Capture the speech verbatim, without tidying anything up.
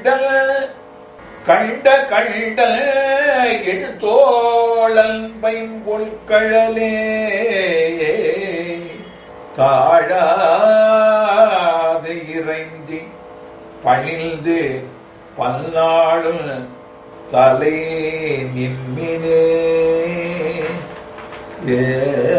கண்டல் கண்ட கண்டல் எழுத்தோழல் பைம்பொற்கழலே தாழாது இறைஞ்சி பழிந்து பல்லாளும் தலை நின்மினே ஏ